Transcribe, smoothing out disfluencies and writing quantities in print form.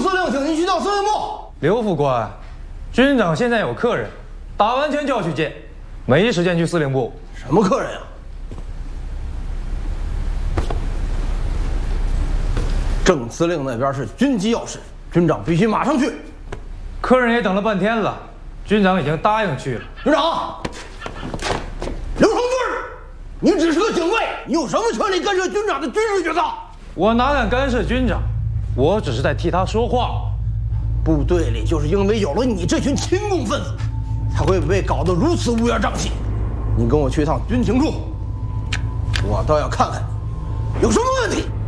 令，请您去到司令部。 刘副官，军长现在有客人，打完拳就要去见，没时间去司令部。 什么客人啊？正司令那边是军机要事，军长必须马上去。 客人也等了半天了，军长已经答应去了。 军长，刘成军，你只是个警卫，你有什么权利干涉军长的军事决策？ 我哪敢干涉军长？我只是在替他说话。 部队里就是因为有了你这群亲共分子，才会被搞得如此乌烟瘴气。你跟我去一趟军情处，我倒要看看有什么问题。